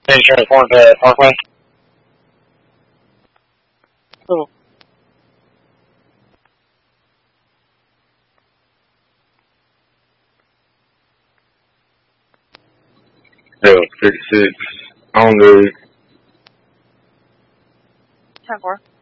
Hey, transform to Parkway. Oh. Yo, 6-6 on the 10-4.